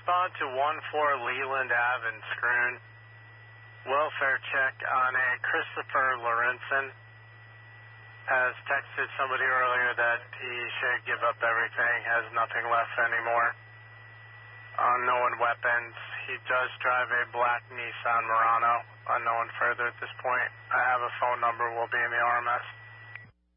respond to 14 Leland Ave in Scroon. Welfare check on a Christopher Lorenzen. Has texted somebody earlier that he should give up everything, has nothing left anymore. Unknown weapons. He does drive a black Nissan Murano. Unknown further at this point. I have a phone number. Will be in the RMS.